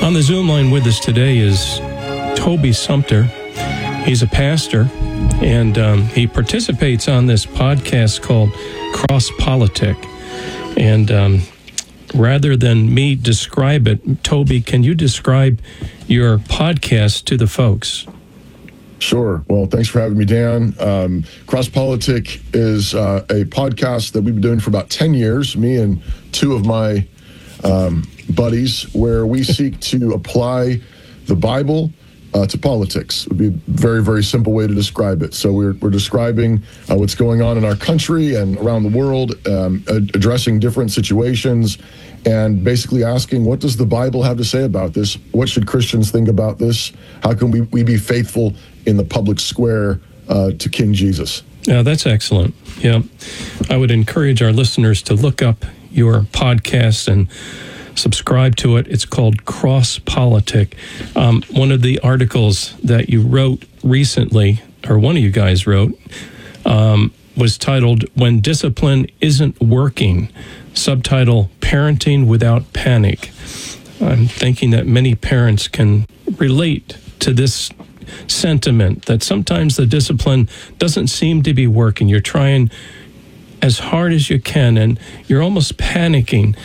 On the Zoom line with us today is Toby Sumpter. He's a pastor, and he participates on this podcast called Cross Politic. And rather than me describe it, Toby, can you describe your podcast to the folks? Sure. Well, thanks for having me, Dan. Cross Politic is a podcast that we've been doing for about 10 years, me and two of my buddies, where we seek to apply the Bible to politics. It would be a very, very simple way to describe it. So we're describing what's going on in our country and around the world, addressing different situations, and basically asking, what does the Bible have to say about this? What should Christians think about this? How can we be faithful in the public square to King Jesus? Yeah, that's excellent. Yeah. I would encourage our listeners to look up your podcast and subscribe to it. It's called Cross Politic. One of the articles that you wrote recently, or one of you guys wrote, was titled, When Discipline Isn't Working, subtitle, Parenting Without Panic. I'm thinking that many parents can relate to this sentiment, that sometimes the discipline doesn't seem to be working. You're trying as hard as you can, and you're almost panicking.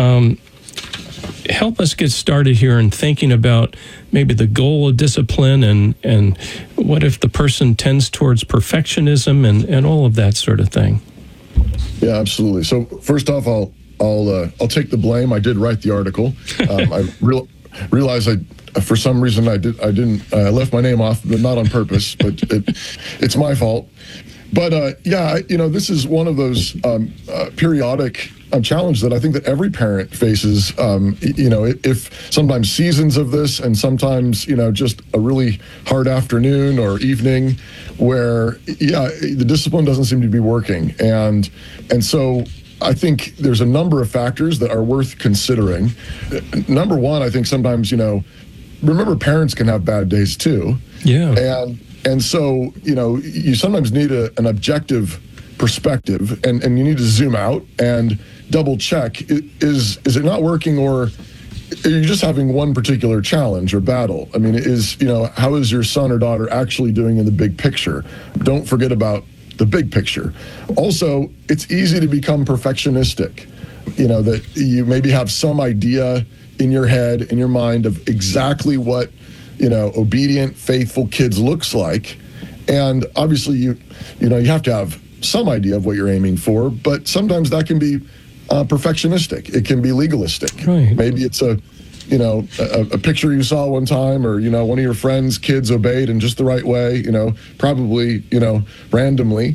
Help us get started here in thinking about maybe the goal of discipline and what if the person tends towards perfectionism and all of that sort of thing. Yeah, absolutely. So first off, I'll take the blame. I did write the article. I realized for some reason I left my name off, but not on purpose. But it's my fault. But this is one of those periodic challenge that I think that every parent faces. If sometimes seasons of this, and sometimes just a really hard afternoon or evening, where the discipline doesn't seem to be working, and so I think there's a number of factors that are worth considering. Number one, I think sometimes remember, parents can have bad days too. Yeah. And so, you sometimes need an objective perspective, and you need to zoom out and double check, is it not working, or are you just having one particular challenge or battle? I mean, how is your son or daughter actually doing in the big picture? Don't forget about the big picture. Also, it's easy to become perfectionistic, that you maybe have some idea in your head, in your mind, of exactly what obedient, faithful kids looks like. And obviously you have to have some idea of what you're aiming for, but sometimes that can be perfectionistic. It can be legalistic. Right. Maybe it's a picture you saw one time, or, one of your friends' kids obeyed in just the right way, probably, randomly.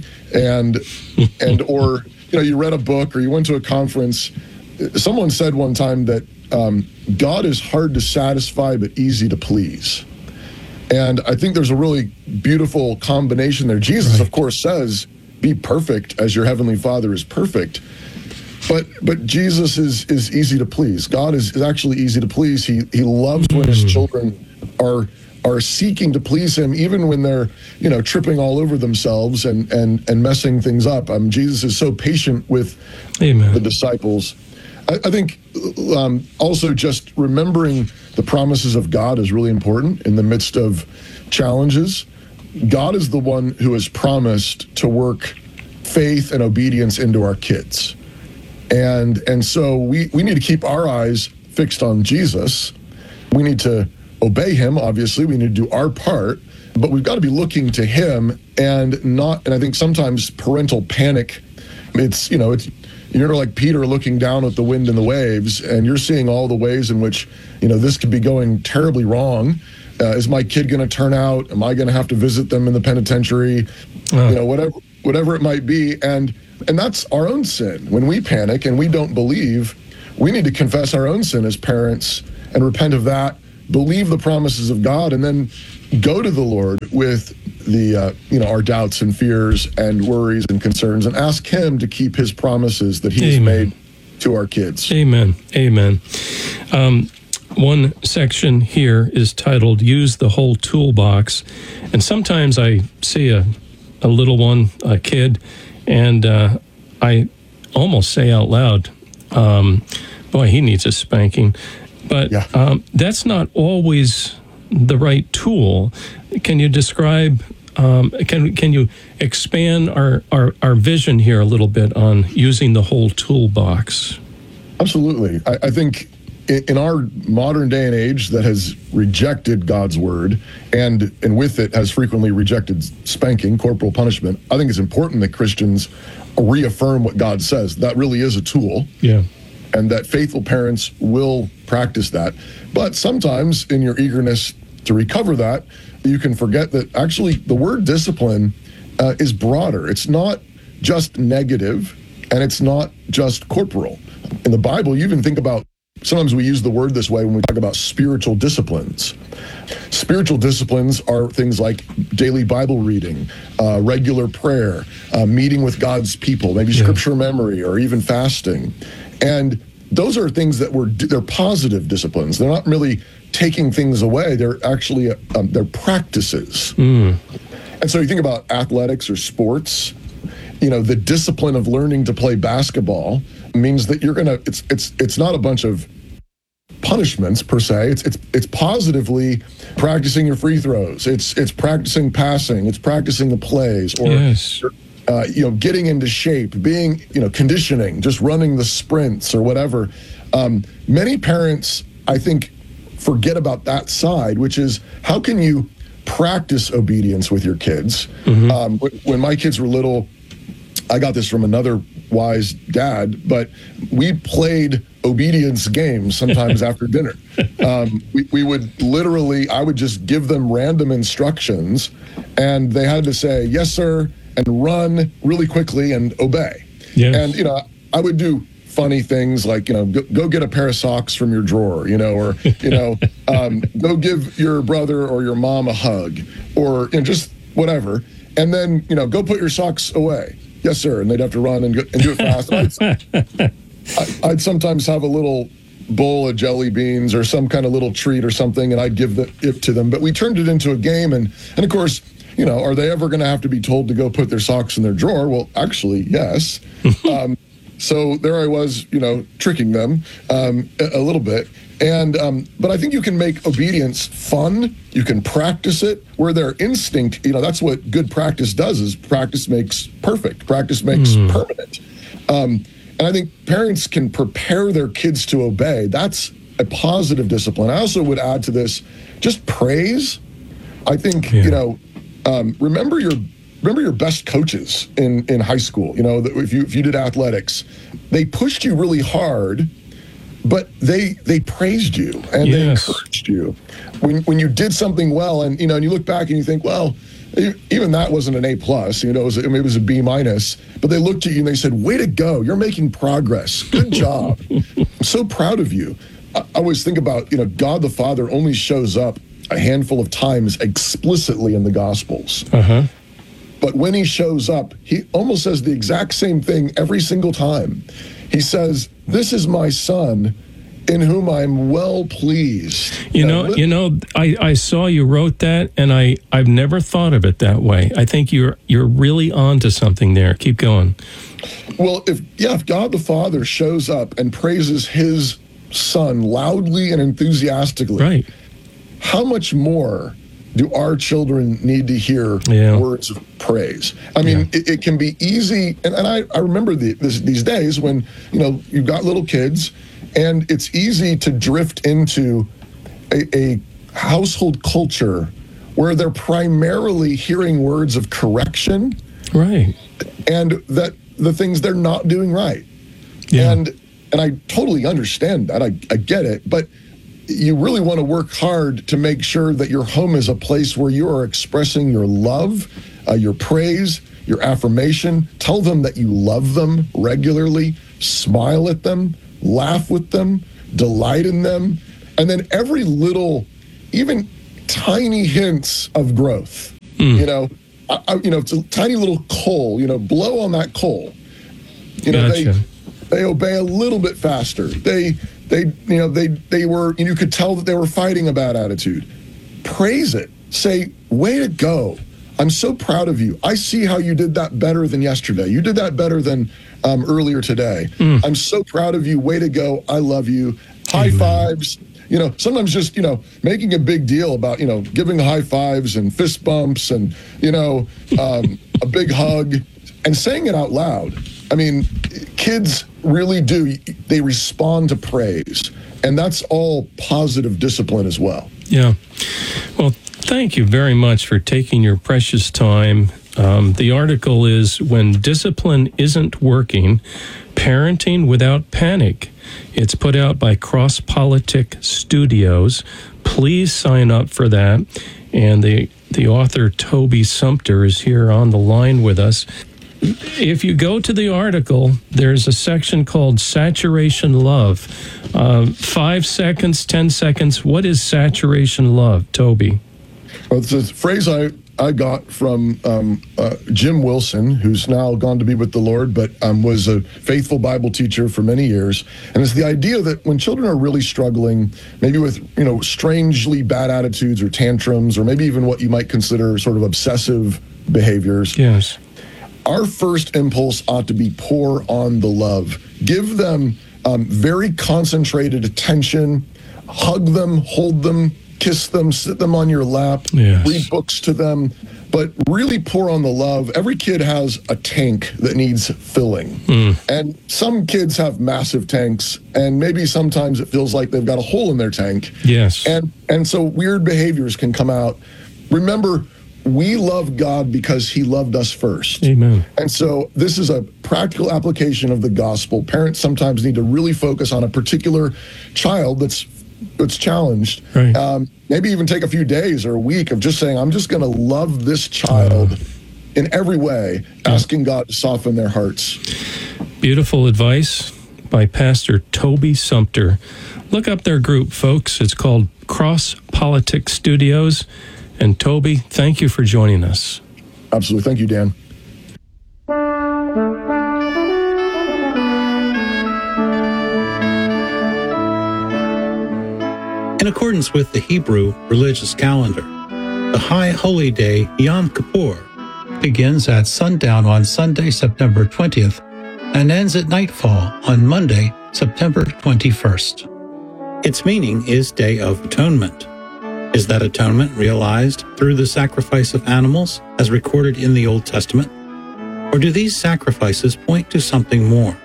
Or you read a book, or you went to a conference. Someone said one time that God is hard to satisfy but easy to please. And I think there's a really beautiful combination there. Jesus, of course, says, be perfect as your heavenly Father is perfect. But Jesus is easy to please. God is actually easy to please. He loves when his children are seeking to please him, even when they're tripping all over themselves and messing things up. Jesus is so patient with the disciples. I think also just remembering the promises of God is really important in the midst of challenges. God is the one who has promised to work faith and obedience into our kids. And so we need to keep our eyes fixed on Jesus. We need to obey him, obviously. We need to do our part, but we've got to be looking to him and I think sometimes parental panic, you're like Peter looking down at the wind and the waves, and you're seeing all the ways in which, this could be going terribly wrong. Is my kid going to turn out? Am I going to have to visit them in the penitentiary? Whatever it might be. And that's our own sin. When we panic and we don't believe, we need to confess our own sin as parents and repent of that, believe the promises of God, and then go to the Lord with our doubts and fears and worries and concerns, and ask him to keep his promises that he's made to our kids. Amen. Amen. One section here is titled Use the Whole Toolbox. And sometimes I see a little one, a kid, and I almost say out loud, boy, he needs a spanking. But Yeah. that's not always the right tool. Can you describe, can you expand our vision here a little bit on using the whole toolbox? Absolutely. I think in our modern day and age that has rejected God's word and with it has frequently rejected spanking, corporal punishment, I think it's important that Christians reaffirm what God says. That really is a tool. Yeah. And that faithful parents will practice that. But sometimes in your eagerness to recover that, you can forget that actually the word discipline is broader. It's not just negative and it's not just corporal. In the Bible, you even think about, sometimes we use the word this way when we talk about spiritual disciplines. Spiritual disciplines are things like daily Bible reading, regular prayer, meeting with God's people, maybe scripture memory, or even fasting. And those are things that they're positive disciplines. They're not really taking things away. They're actually, they're practices. And so you think about athletics or sports, the discipline of learning to play basketball means that you're gonna, it's not a bunch of punishments per se. It's positively practicing your free throws. It's practicing passing. It's practicing the plays, or getting into shape, being conditioning, just running the sprints or whatever. Many parents, I think, forget about that side, which is how can you practice obedience with your kids? When my kids were little, I got this from another wise dad, but we played obedience games sometimes after dinner. We would literally, I would just give them random instructions and they had to say, yes, sir, and run really quickly and obey. Yes. And, I would do funny things like, go get a pair of socks from your drawer, or, go give your brother or your mom a hug, or just whatever. And then, go put your socks away. Yes, sir. And they'd have to run and do it fast. I'd sometimes have a little bowl of jelly beans or some kind of little treat or something, and I'd give it to them. But we turned it into a game. And of course, are they ever going to have to be told to go put their socks in their drawer? Well, actually, yes. So there I was, tricking them a little bit. And but I think you can make obedience fun. You can practice it where their instinct, that's what good practice does, is practice makes perfect. Practice makes permanent. And I think parents can prepare their kids to obey. That's a positive discipline. I also would add to this, just praise. I think, remember your best coaches in high school. If you did athletics, they pushed you really hard, but they praised you and they encouraged you when you did something well. And and you look back and you think, well, even that wasn't an A+. It was a B-. But they looked at you and they said, "Way to go! You're making progress. Good job. I'm so proud of you." I always think about God the Father only shows up a handful of times explicitly in the Gospels. But when he shows up, he almost says the exact same thing every single time. He says, "This is my son in whom I'm well pleased." I saw you wrote that, and I've never thought of it that way. I think you're really onto something there. Keep going. Well, if God the Father shows up and praises his son loudly and enthusiastically, right, how much more do our children need to hear words of praise? I mean, it can be easy, and I remember these days when you've got little kids, and it's easy to drift into a household culture where they're primarily hearing words of correction, right, and that the things they're not doing right, and I totally understand that. I get it, but you really want to work hard to make sure that your home is a place where you are expressing your love, your praise, your affirmation. Tell them that you love them regularly, smile at them, laugh with them, delight in them, and then every little, even tiny hints of growth. It's a tiny little coal. Blow on that coal. Gotcha. They obey a little bit faster. They were, you could tell that they were fighting a bad attitude. Praise it. Say, "Way to go. I'm so proud of you. I see how you did that better than yesterday. You did that better than earlier today. I'm so proud of you. Way to go. I love you." high fives, sometimes just, making a big deal about, giving high fives and fist bumps and, a big hug and saying it out loud. I mean, kids really do. They respond to praise. And that's all positive discipline as well. Yeah. Well, thank you very much for taking your precious time. The article is When Discipline Isn't Working, Parenting Without Panic. It's put out by Cross Politic Studios. Please sign up for that. And the author, Toby Sumpter, is here on the line with us. If you go to the article, there's a section called Saturation Love. 5 seconds, 10 seconds. What is saturation love, Toby? Well, it's a phrase I got from Jim Wilson, who's now gone to be with the Lord, but was a faithful Bible teacher for many years. And it's the idea that when children are really struggling, maybe with, strangely bad attitudes or tantrums, or maybe even what you might consider sort of obsessive behaviors. Yes. Our first impulse ought to be pour on the love. Give them very concentrated attention, hug them, hold them, kiss them, sit them on your lap, read books to them, but really pour on the love. Every kid has a tank that needs filling. And some kids have massive tanks, and maybe sometimes it feels like they've got a hole in their tank. Yes. And so weird behaviors can come out. Remember, we love God because he loved us first. Amen. And so this is a practical application of the gospel. Parents sometimes need to really focus on a particular child that's challenged. Right. Maybe even take a few days or a week of just saying, I'm just going to love this child in every way, asking God to soften their hearts. Beautiful advice by Pastor Toby Sumpter. Look up their group, folks. It's called Cross Politic Studios. And Toby, thank you for joining us. Absolutely. Thank you, Dan. In accordance with the Hebrew religious calendar, the High Holy Day Yom Kippur begins at sundown on Sunday, September 20th, and ends at nightfall on Monday, September 21st. Its meaning is Day of Atonement. Is that atonement realized through the sacrifice of animals as recorded in the Old Testament? Or do these sacrifices point to something more?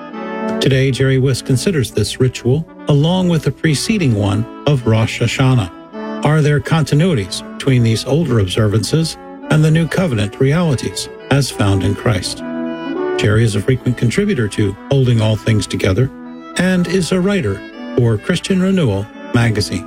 Today, Jerry Wisk considers this ritual along with the preceding one of Rosh Hashanah. Are there continuities between these older observances and the New Covenant realities as found in Christ? Jerry is a frequent contributor to Holding All Things Together and is a writer for Christian Renewal magazine.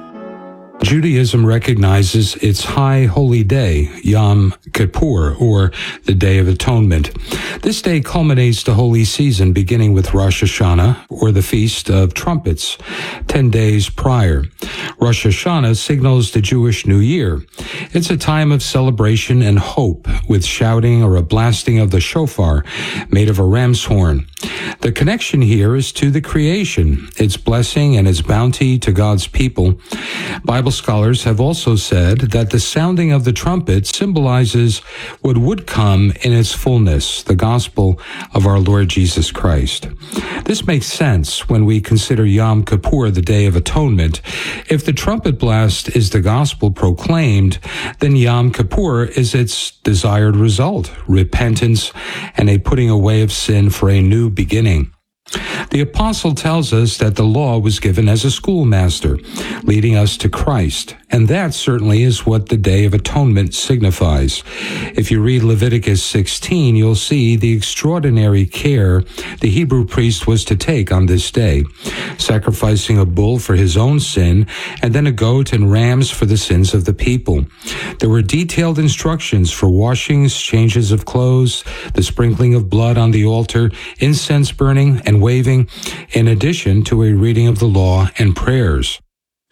Judaism recognizes its high holy day, Yom Kippur, or the Day of Atonement. This day culminates the holy season, beginning with Rosh Hashanah, or the Feast of Trumpets, 10 days prior. Rosh Hashanah signals the Jewish New Year. It's a time of celebration and hope, with shouting or a blasting of the shofar, made of a ram's horn. The connection here is to the creation, its blessing and its bounty to God's people. Bible scholars have also said that the sounding of the trumpet symbolizes what would come in its fullness, the gospel of our Lord Jesus Christ. This makes sense when we consider Yom Kippur, the Day of Atonement. If the trumpet blast is the gospel proclaimed, then Yom Kippur is its desired result, repentance and a putting away of sin for a new beginning. The apostle tells us that the law was given as a schoolmaster, leading us to Christ, and that certainly is what the Day of Atonement signifies. If you read Leviticus 16, you'll see the extraordinary care the Hebrew priest was to take on this day, sacrificing a bull for his own sin, and then a goat and rams for the sins of the people. There were detailed instructions for washings, changes of clothes, the sprinkling of blood on the altar, incense burning, and waving, in addition to a reading of the law and prayers.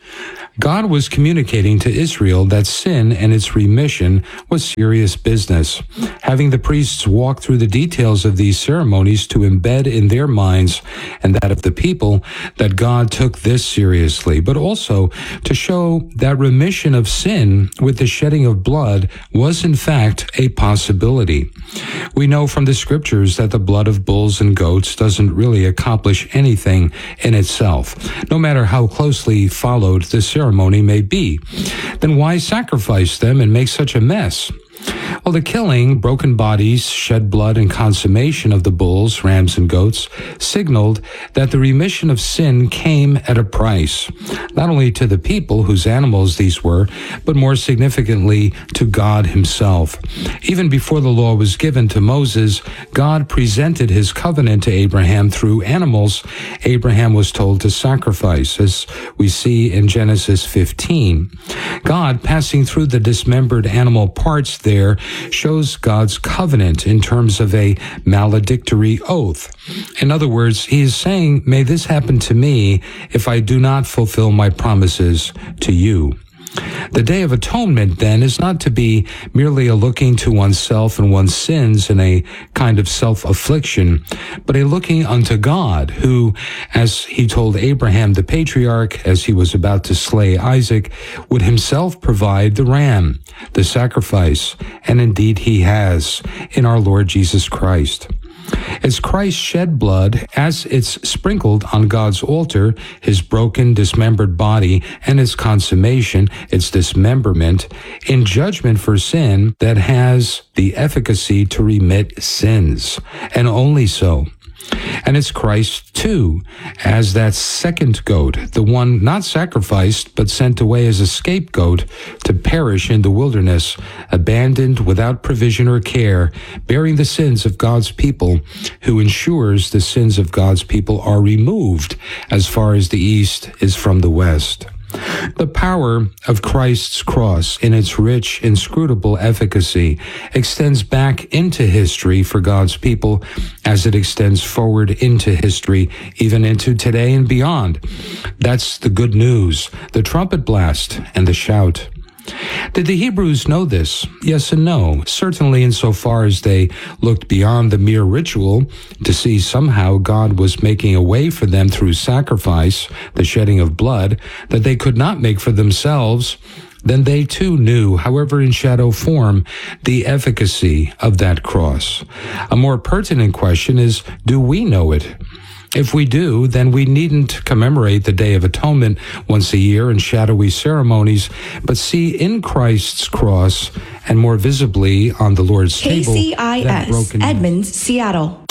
God was communicating to Israel that sin and its remission was serious business, having the priests walk through the details of these ceremonies to embed in their minds and that of the people that God took this seriously, but also to show that remission of sin with the shedding of blood was in fact a possibility. We know from the scriptures that the blood of bulls and goats doesn't really accomplish anything in itself, no matter how closely followed the ceremony may be. Then why sacrifice them and make such a mess? Well, the killing, broken bodies, shed blood, and consummation of the bulls, rams, and goats signaled that the remission of sin came at a price, not only to the people whose animals these were, but more significantly to God himself. Even before the law was given to Moses, God presented his covenant to Abraham through animals Abraham was told to sacrifice, as we see in Genesis 15. God, passing through the dismembered animal parts there, shows God's covenant in terms of a maledictory oath. In other words, he is saying, may this happen to me if I do not fulfill my promises to you. The Day of Atonement, then, is not to be merely a looking to oneself and one's sins in a kind of self-affliction, but a looking unto God, who, as he told Abraham the patriarch as he was about to slay Isaac, would himself provide the ram, the sacrifice, and indeed he has, in our Lord Jesus Christ. As Christ shed blood, as it's sprinkled on God's altar, his broken, dismembered body, and its consummation, its dismemberment, in judgment for sin that has the efficacy to remit sins, and only so. And it's Christ, too, as that second goat, the one not sacrificed, but sent away as a scapegoat to perish in the wilderness, abandoned without provision or care, bearing the sins of God's people, who ensures the sins of God's people are removed as far as the east is from the west. The power of Christ's cross in its rich, inscrutable efficacy extends back into history for God's people as it extends forward into history, even into today and beyond. That's the good news, the trumpet blast, and the shout. Did the Hebrews know this? Yes and no. Certainly insofar as they looked beyond the mere ritual to see somehow God was making a way for them through sacrifice, the shedding of blood, that they could not make for themselves, then they too knew, however in shadow form, the efficacy of that cross. A more pertinent question is, do we know it? If we do, then we needn't commemorate the Day of Atonement once a year in shadowy ceremonies, but see in Christ's cross and more visibly on the Lord's table. KCIS, Edmonds, Seattle.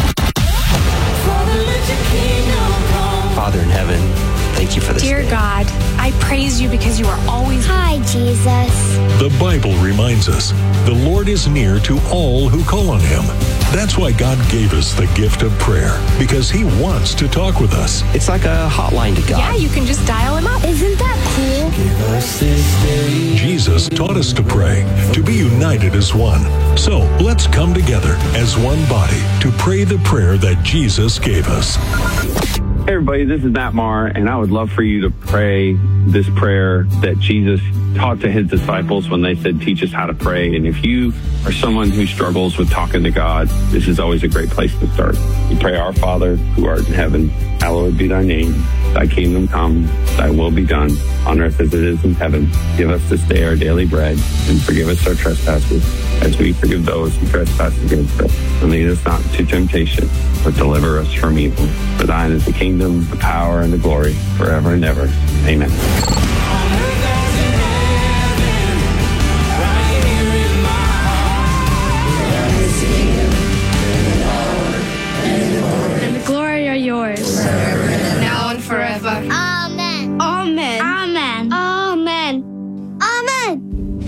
Father in heaven, thank you for this Dear day. God, I praise you because you are always... Hi, Jesus. The Bible reminds us the Lord is near to all who call on him. That's why God gave us the gift of prayer, because he wants to talk with us. It's like a hotline to God. Yeah, you can just dial him up. Isn't that cool? Give us this day. Jesus taught us to pray, to be united as one. So let's come together as one body to pray the prayer that Jesus gave us. Hey everybody, this is Matt Maher, and I would love for you to pray this prayer that Jesus taught to his disciples when they said, teach us how to pray. And if you are someone who struggles with talking to God, this is always a great place to start. You pray, Our Father, who art in heaven, hallowed be thy name. Thy kingdom come, thy will be done, on earth as it is in heaven. Give us this day our daily bread, and forgive us our trespasses, as we forgive those who trespass against us. And lead us not into temptation, but deliver us from evil. For thine is the kingdom, the power, and the glory, forever and ever. Amen. And the glory are yours. Now and forever. Amen. Amen. Amen. Amen. Amen.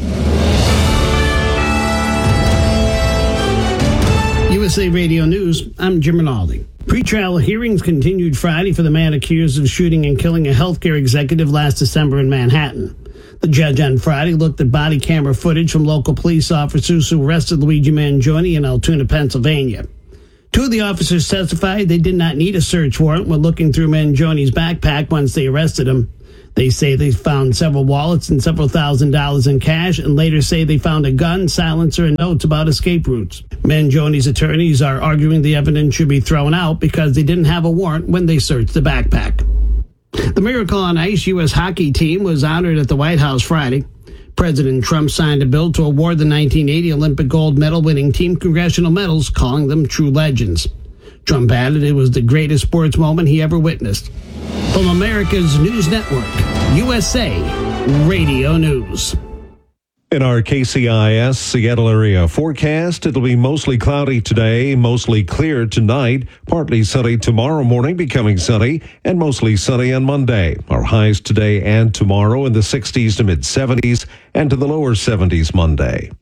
USA Radio News, I'm Jim Rinaldi. Pre-trial hearings continued Friday for the man accused of shooting and killing a healthcare executive last December in Manhattan. The judge on Friday looked at body camera footage from local police officers who arrested Luigi Mangione in Altoona, Pennsylvania. Two of the officers testified they did not need a search warrant when looking through Mangione's backpack once they arrested him. They say they found several wallets and several $1,000s in cash, and later say they found a gun, silencer, and notes about escape routes. Mangioni's attorneys are arguing the evidence should be thrown out because they didn't have a warrant when they searched the backpack. The Miracle on Ice U.S. hockey team was honored at the White House Friday. President Trump signed a bill to award the 1980 Olympic gold medal winning team congressional medals, calling them true legends. Trump added it was the greatest sports moment he ever witnessed. From America's News Network, USA Radio News. In our KCIS Seattle area forecast, it'll be mostly cloudy today, mostly clear tonight, partly sunny tomorrow morning, becoming sunny, and mostly sunny on Monday. Our highs today and tomorrow in the 60s to mid-70s and to the lower 70s Monday.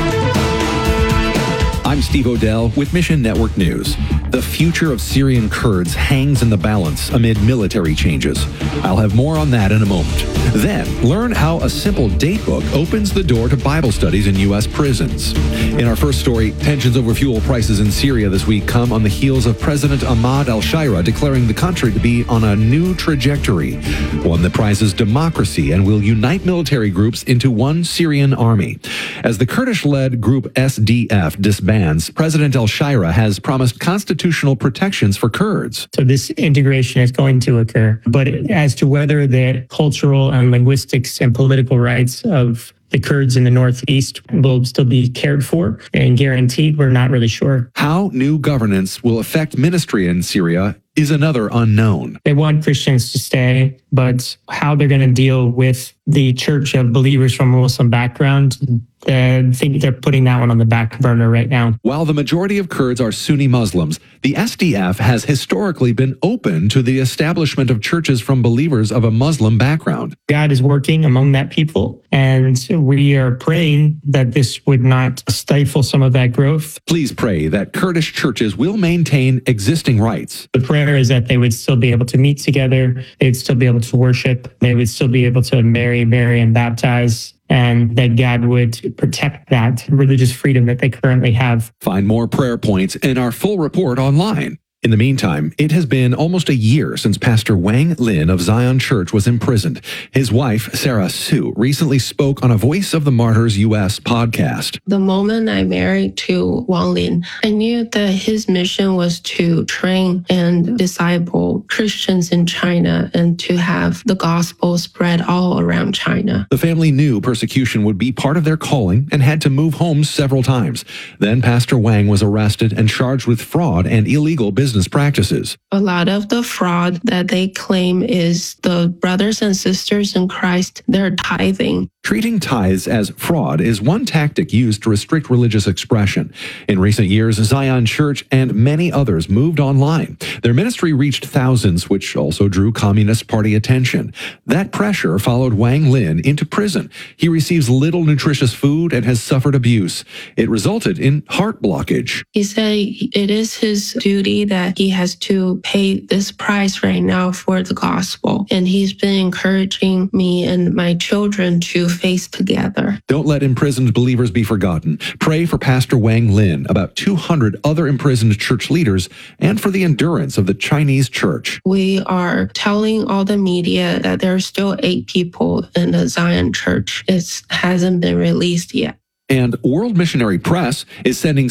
I'm Steve Odell with Mission Network News. The future of Syrian Kurds hangs in the balance amid military changes. I'll have more on that in a moment. Then, learn how a simple date book opens the door to Bible studies in U.S. prisons. In our first story, tensions over fuel prices in Syria this week come on the heels of President Ahmad al-Shara declaring the country to be on a new trajectory, one that prizes democracy and will unite military groups into one Syrian army. As the Kurdish-led group SDF disbands, President al-Shara has promised constitutional protections for Kurds. So this integration is going to occur. But as to whether the cultural and linguistics and political rights of the Kurds in the Northeast will still be cared for and guaranteed, we're not really sure. How new governance will affect ministry in Syria is another unknown. They want Christians to stay, but how they're going to deal with the church of believers from a Muslim background, I think they're putting that one on the back burner right now. While the majority of Kurds are Sunni Muslims, the SDF has historically been open to the establishment of churches from believers of a Muslim background. God is working among that people, and we are praying that this would not stifle some of that growth. Please pray that Kurdish churches will maintain existing rights. The prayer is that they would still be able to meet together, they'd still be able to worship, they would still be able to marry, and baptize, and that God would protect that religious freedom that they currently have. Find more prayer points in our full report online. In the meantime, it has been almost a year since Pastor Wang Lin of Zion Church was imprisoned. His wife, Sarah Sue, recently spoke on a Voice of the Martyrs U.S. podcast. The moment I married to Wang Lin, I knew that his mission was to train and disciple Christians in China and to have the gospel spread all around China. The family knew persecution would be part of their calling and had to move home several times. Then Pastor Wang was arrested and charged with fraud and illegal business practices. A lot of the fraud that they claim is the brothers and sisters in Christ, they're tithing. Treating tithes as fraud is one tactic used to restrict religious expression. In recent years, Zion Church and many others moved online. Their ministry reached thousands, which also drew Communist Party attention. That pressure followed Wang Lin into prison. He receives little nutritious food and has suffered abuse. It resulted in heart blockage. He said it is his duty that he has to pay this price right now for the gospel. And he's been encouraging me and my children to face together. Don't let imprisoned believers be forgotten. Pray for Pastor Wang Lin, about 200 other imprisoned church leaders, and for the endurance of the Chinese church. We are telling all the media that there are still 8 people in the Zion Church. It hasn't been released yet. And World Missionary Press is sending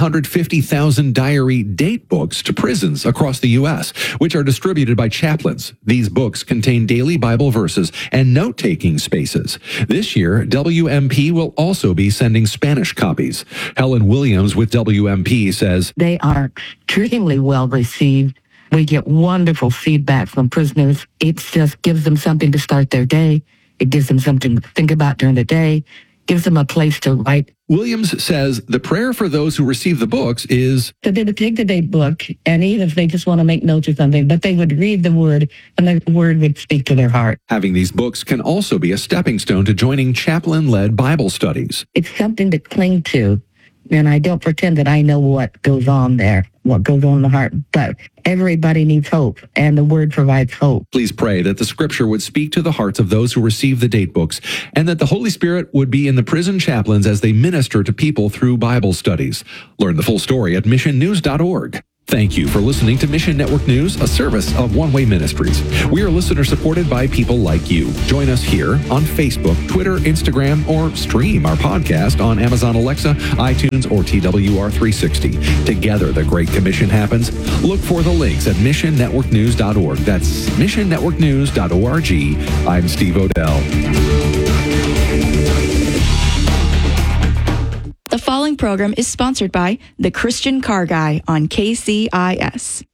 750,000 diary date books to prisons across the U.S., which are distributed by chaplains. These books contain daily Bible verses and note-taking spaces. This year, WMP will also be sending Spanish copies. Helen Williams with WMP says, they are extremely well received. We get wonderful feedback from prisoners. It just gives them something to start their day. It gives them something to think about during the day. Gives them a place to write. Williams says the prayer for those who receive the books is that they would take the date book, and even if they just want to make notes or something, but they would read the word, and the word would speak to their heart. Having these books can also be a stepping stone to joining chaplain-led Bible studies. It's something to cling to, and I don't pretend that I know what goes on there, what goes on in the heart, but everybody needs hope, and the word provides hope. Please pray that the scripture would speak to the hearts of those who receive the date books, and that the Holy Spirit would be in the prison chaplains as they minister to people through Bible studies. Learn the full story at missionnews.org. Thank you for listening to Mission Network News, a service of One Way Ministries. We are listener supported by people like you. Join us here on Facebook, Twitter, Instagram, or stream our podcast on Amazon Alexa, iTunes, or TWR360. Together, the Great Commission happens. Look for the links at missionnetworknews.org. That's missionnetworknews.org. I'm Steve Odell. The following program is sponsored by The Christian Car Guy on KCIS.